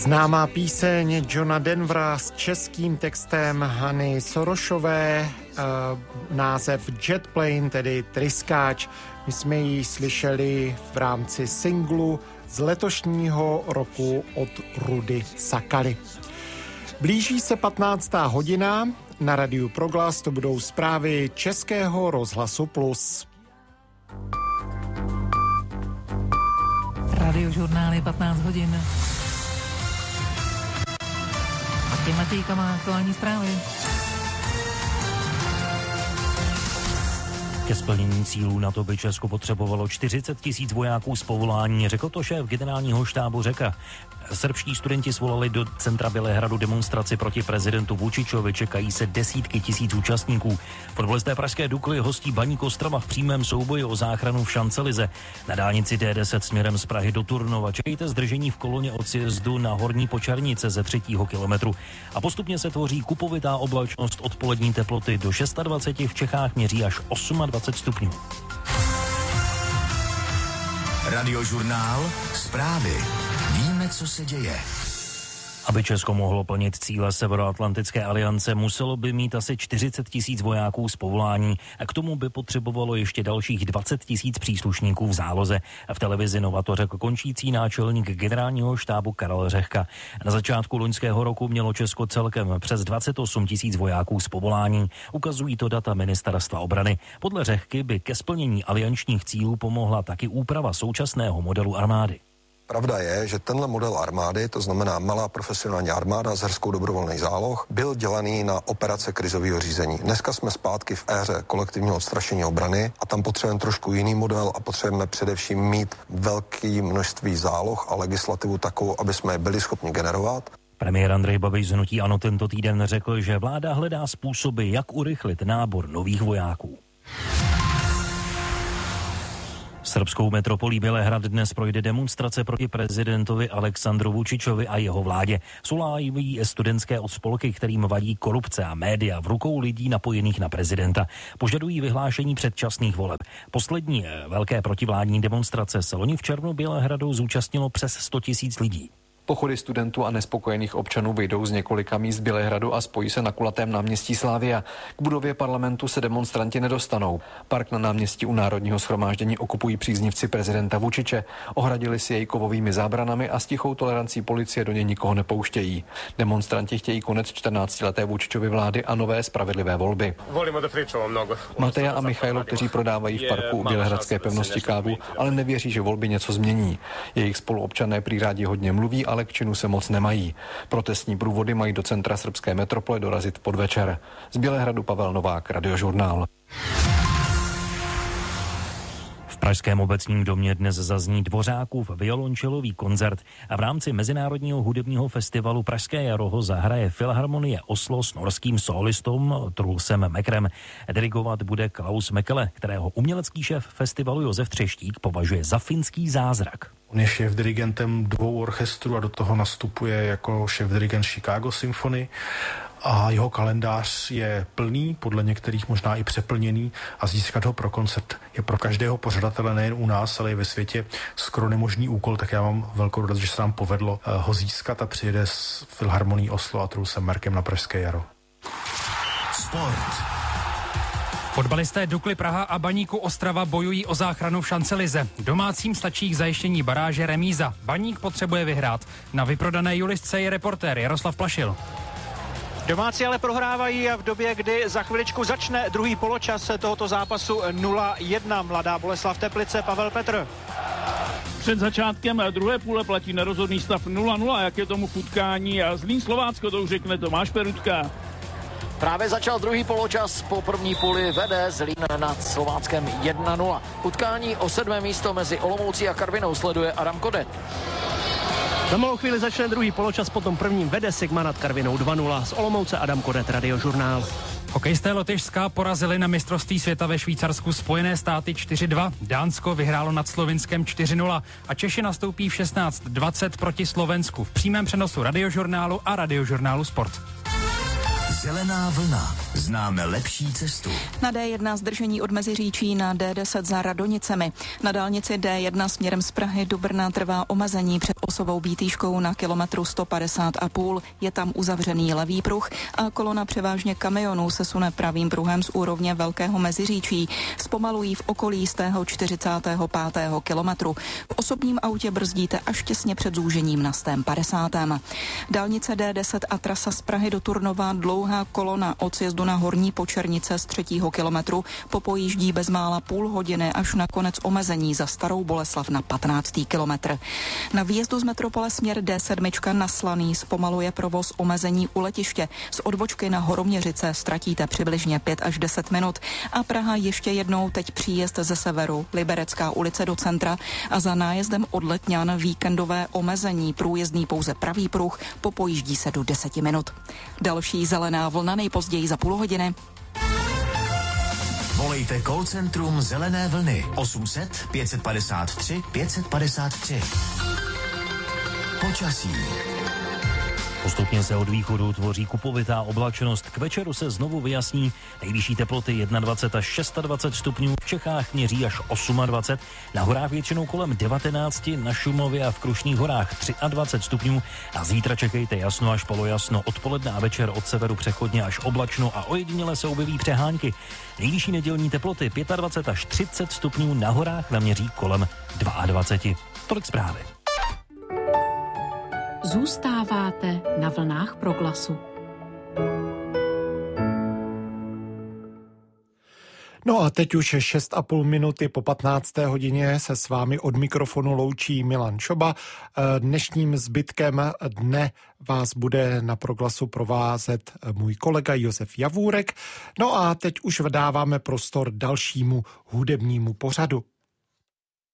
Známá píseň Johna Denvera s českým textem Hany Sorošové, název Jet Plane, tedy Tryskáč. My jsme ji slyšeli v rámci singlu z letošního roku od Rudy Sakaly. Blíží se 15. hodina, na Radiu Proglas to budou zprávy Českého rozhlasu Plus. Radiožurnály 15 hodin. Matějka má aktuální zprávy. Ke splnění cílů NATO by Česko potřebovalo 40 000 vojáků z povolání, řekl to šéf generálního štábu Řeka. Srbští studenti svolali do centra Bělehradu demonstraci proti prezidentu Vučičovi, čekají se desítky tisíc účastníků. Fotbalisté pražské Dukly hostí Baník Ostrava v přímém souboji o záchranu v Šancelize. Na dálnici D10 směrem z Prahy do Turnova čekejte zdržení v koloně od sjezdu na Horní Počernice ze 3. kilometru. A postupně se tvoří kupovitá oblačnost, odpolední teploty do 26, v Čechách měří až 28 stupňů. Radiožurnál, zprávy. Víme, co se děje. Aby Česko mohlo plnit cíle Severoatlantické aliance, muselo by mít asi 40 000 vojáků z povolání a k tomu by potřebovalo ještě dalších 20 000 příslušníků v záloze. V televizi Nova to řekl končící náčelník generálního štábu Karel Řehka. Na začátku loňského roku mělo Česko celkem přes 28 000 vojáků z povolání. Ukazují to data ministerstva obrany. Podle Řehky by ke splnění aliančních cílů pomohla taky úprava současného modelu armády. Pravda je, že tenhle model armády, to znamená malá profesionální armáda s hrskou dobrovolných záloh, byl dělaný na operace krizového řízení. Dneska jsme zpátky v éře kolektivního odstrašení obrany a tam potřebujeme trošku jiný model a potřebujeme především mít velké množství záloh a legislativu takovou, aby jsme je byli schopni generovat. Premiér Andrej Babiš z hnutí ANO tento týden řekl, že vláda hledá způsoby, jak urychlit nábor nových vojáků. Srbskou metropolí Bělehrad dnes projde demonstrace proti prezidentovi Aleksandru Vučičovi a jeho vládě. Solají studentské spolky, kterým vadí korupce a média v rukou lidí napojených na prezidenta. Požadují vyhlášení předčasných voleb. Poslední velké protivládní demonstrace se loni v červnu Bělehradu zúčastnilo přes 100 000 lidí. Pochody studentů a nespokojených občanů vyjdou z několika míst Bělehradu a spojí se na kulatém náměstí Slavia. K budově parlamentu se demonstranti nedostanou. Park na náměstí u Národního shromáždění okupují příznivci prezidenta Vučiče. Ohradili si jej kovovými zábranami a s tichou tolerancí policie do něj nikoho nepouštějí. Demonstranti chtějí konec 14leté Vučičovy vlády a nové spravedlivé volby. Mateja a Michailo, kteří prodávají v parku u bělehradské pevnosti kávu, ale nevěří, že volby něco změní. Jejich spoluobčané prý rádi hodně mluví, ale k činu se moc nemají. Protestní průvody mají do centra srbské metropole dorazit podvečer. Z Bělehradu Pavel Novák, Radiožurnál. V pražském Obecním domě dnes zazní Dvořákův violončelový koncert a v rámci Mezinárodního hudebního festivalu Pražské jaro ho zahraje Filharmonie Oslo s norským solistou Trulsem Mekrem. Dirigovat bude Klaus Mekele, kterého umělecký šéf festivalu Josef Třeštík považuje za finský zázrak. On je šéfdirigentem 2 orchestrů a do toho nastupuje jako šéfdirigent Chicago Symphony a jeho kalendář je plný, podle některých možná i přeplněný a získat ho pro koncert je pro každého pořadatele nejen u nás, ale i ve světě skoro nemožný úkol, tak já mám velkou radost, že se nám povedlo ho získat a přijede s Filharmonií Oslo a Trulsem Merkem na Pražské jaro. Sport. Fotbalisté Dukly Praha a Baníku Ostrava bojují o záchranu v Šancelize. Domácím stačí k zajištění baráže remíza. Baník potřebuje vyhrát. Na vyprodané Julisce je reportér Jaroslav Plašil. Domácí ale prohrávají v době, kdy za chviličku začne druhý poločas tohoto zápasu 0-1. Mladá Boleslav Teplice, Pavel Petr. Před začátkem druhé půle platí nerozhodný stav 0-0, jak je tomu v utkání a Zlín Slovácko, to už řekne Tomáš Perutka. Právě začal druhý poločas, po první půli vede Zlín nad Slováckem 1-0. Utkání o 7. místo mezi Olomoucí a Karvinou sleduje Adam Kodet. Za malou chvíli začne druhý poločas, potom prvním vede Sigma nad Karvinou 2-0. Z Olomouce Adam Kodet, Radiožurnál. Hokejisté Lotyšska porazili na mistrovství světa ve Švýcarsku Spojené státy 4-2. Dánsko vyhrálo nad Slovinskem 4-0 a Češi nastoupí v 16:20 proti Slovensku v přímém přenosu Radiožurnálu a Radiožurnálu Sport. Zelená vlna. Známe lepší cestu. Na D1 zdržení od Meziříčí na D10 za Radonicemi. Na dálnici D1 směrem z Prahy do Brna trvá omezení před Osovou Bítýškou na kilometru 150,5. Je tam uzavřený levý pruh a kolona převážně kamionů se sune pravým pruhem z úrovně Velkého Meziříčí. Zpomalují v okolí z tého 45. kilometru. V osobním autě brzdíte až těsně před zúžením na 150. Dálnice D10 a trasa z Prahy do Turnova dlouhá kolona od sjezdu na Horní Počernice z 3. kilometru popojíždí bezmála půl hodiny až na konec omezení za Starou Boleslav na 15. kilometr. Na výjezdu z metropole směr D7 na Slaný zpomaluje provoz omezení u letiště. Z odbočky na Horoměřice ztratíte přibližně 5 až 10 minut a Praha ještě jednou teď příjezd ze severu, Liberecká ulice do centra a za nájezdem od Letňan víkendové omezení, průjezdný pouze pravý pruh, popojíždí se do 10 minut. Další zelená vlna nejpozději za půl hodiny. Volejte call centrum Zelené vlny 800 553 553. Počasí. Postupně se od východu tvoří kupovitá oblačenost. K večeru se znovu vyjasní. Nejvyšší teploty 21 až 26 stupňů. V Čechách měří až 28. Na horách většinou kolem 19, na Šumově a v Krušných horách 23 stupňů. A zítra čekejte jasno až polojasno. Odpoledne a večer od severu přechodně až oblačno a ojediněle se objeví přehánky. Nejvyšší nedělní teploty 25 až 30 stupňů. Na horách naměří kolem 22. Tolik zprávy. Zůstáváte na vlnách Proglasu. No a teď už 6,5 minuty po 15. hodině se s vámi od mikrofonu loučí Milan Šoba. Dnešním zbytkem dne vás bude na Proglasu provázet můj kolega Josef Javůrek. No a teď už dáváme prostor dalšímu hudebnímu pořadu.